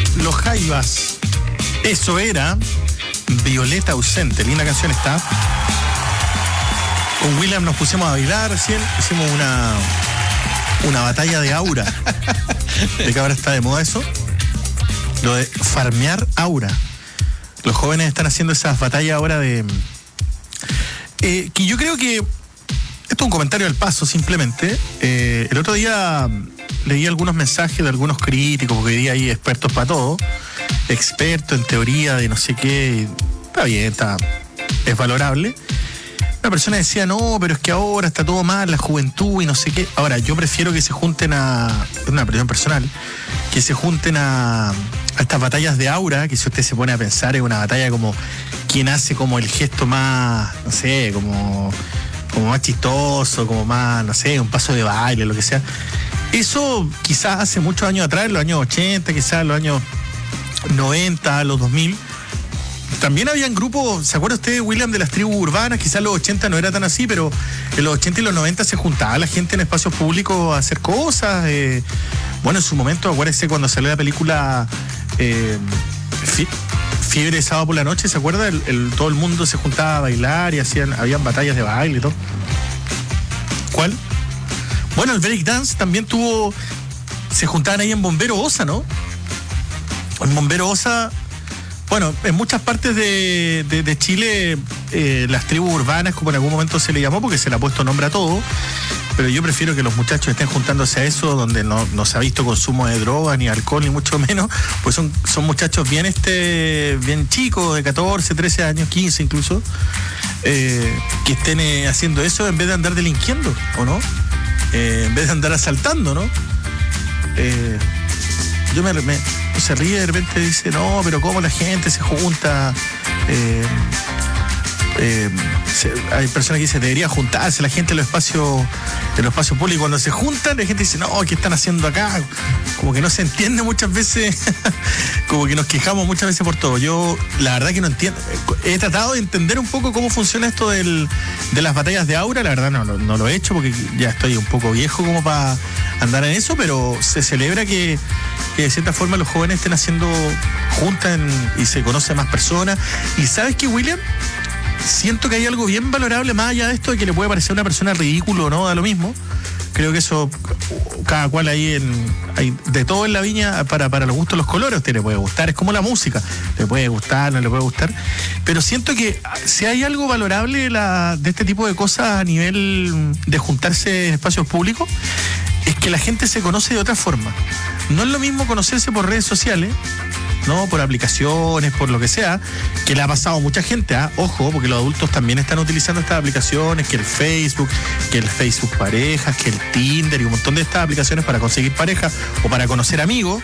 Los Jaivas. Eso era Violeta Ausente. Linda canción está. Con William nos pusimos a bailar recién. Hicimos una batalla de aura. ¿De que ahora está de moda eso? Lo de farmear aura. Los jóvenes están haciendo esas batallas ahora de... que yo creo que... Esto es un comentario al paso, simplemente. El otro día leí algunos mensajes de algunos críticos, porque hoy día hay expertos para todo. Expertos en teoría de no sé qué. Está bien, es valorable. Una persona decía, no, pero es que ahora está todo mal, la juventud y no sé qué. Ahora, yo prefiero que se junten es una opinión personal, que se junten a estas batallas de aura, que si usted se pone a pensar, es una batalla como quien hace como el gesto más, no sé, como más chistoso, como más, no sé, un paso de baile, lo que sea. Eso quizás hace muchos años atrás, en los años 80, quizás en los años 90, los 2000, también habían grupos, ¿se acuerda usted, William, de las tribus urbanas? Quizás en los 80 no era tan así, pero en los 80 y los 90 se juntaba la gente en espacios públicos a hacer cosas. Bueno, en su momento, acuérdese cuando salió la película Fiebre de Sábado por la Noche, ¿se acuerda? Todo el mundo se juntaba a bailar y habían batallas de baile y todo. ¿Cuál? Bueno, el breakdance también se juntaban ahí en Bombero Osa, ¿no? En Bombero Osa, bueno, en muchas partes de Chile, las tribus urbanas, como en algún momento se le llamó, porque se le ha puesto nombre a todo, pero yo prefiero que los muchachos estén juntándose a eso, donde no se ha visto consumo de drogas, ni alcohol, ni mucho menos, pues son muchachos bien chicos, de 14, 13 años, 15 incluso, que estén haciendo eso en vez de andar delinquiendo, ¿o no? En vez de andar asaltando, ¿no? Yo se ríe de repente, dice, no, pero cómo la gente se junta. Hay personas que dicen, debería juntarse la gente en los espacios públicos. Cuando se juntan, la gente dice, no, ¿qué están haciendo acá? Como que no se entiende muchas veces, como que nos quejamos muchas veces por todo. Yo, la verdad que no entiendo. He tratado de entender un poco cómo funciona esto de las batallas de aura. La verdad no lo he hecho porque ya estoy un poco viejo como para andar en eso, pero se celebra que de cierta forma los jóvenes estén haciendo juntas y se conocen más personas. Y ¿sabes qué, William? Siento que hay algo bien valorable más allá de esto de que le puede parecer a una persona ridículo o no, da lo mismo. Creo que eso, cada cual hay de todo en la viña para los gustos, los colores. A usted le puede gustar, es como la música, le puede gustar, no le puede gustar, pero siento que si hay algo valorable de este tipo de cosas a nivel de juntarse en espacios públicos, es que la gente se conoce de otra forma. No es lo mismo conocerse por redes sociales, ¿no? Por aplicaciones, por lo que sea, que le ha pasado a mucha gente, ojo, porque los adultos también están utilizando estas aplicaciones, que el Facebook Parejas, que el Tinder y un montón de estas aplicaciones para conseguir pareja o para conocer amigos.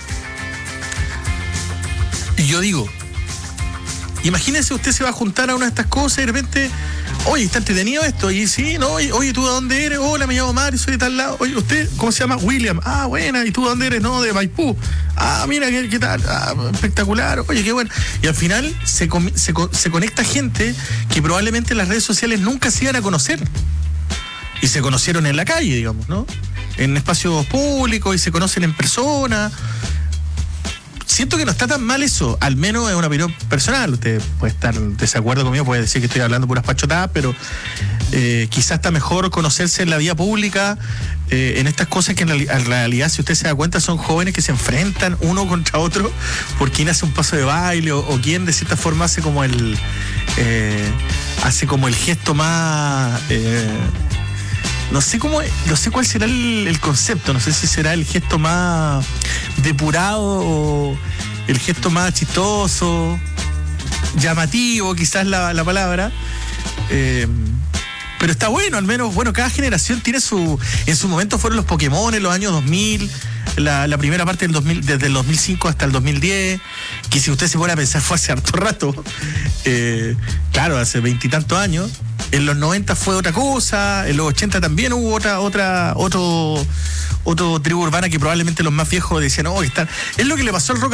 Y yo digo, imagínese, usted se va a juntar a una de estas cosas y de repente, oye, está entretenido esto, y sí, no, oye, ¿tú de dónde eres? Hola, me llamo Mario, soy de tal lado. Oye, ¿usted cómo se llama? William. Ah, buena, ¿y tú de dónde eres? No, de Maipú. Ah, mira, ¿qué tal? Ah, espectacular, oye, qué bueno. Y al final se conecta gente que probablemente en las redes sociales nunca se iban a conocer. Y se conocieron en la calle, digamos, ¿no? En espacios públicos y se conocen en persona. Siento que no está tan mal eso, al menos es una opinión personal. Usted puede estar en desacuerdo conmigo, puede decir que estoy hablando puras pachotadas, pero quizás está mejor conocerse en la vía pública, en estas cosas que en realidad, si usted se da cuenta, son jóvenes que se enfrentan uno contra otro por quién hace un paso de baile o quién de cierta forma hace como el gesto más... No sé cuál será el concepto, no sé si será el gesto más depurado o el gesto más chistoso, llamativo, quizás la palabra. Pero está bueno, al menos, bueno, cada generación tiene en su momento fueron los Pokémon en los años 2000, la primera parte del 2000, desde el 2005 hasta el 2010, que si usted se pone a pensar fue hace harto rato, claro, hace 20 y tantos años. En los 90 fue otra cosa, en los 80 también hubo otro tribu urbana que probablemente los más viejos decían, es lo que le pasó al rock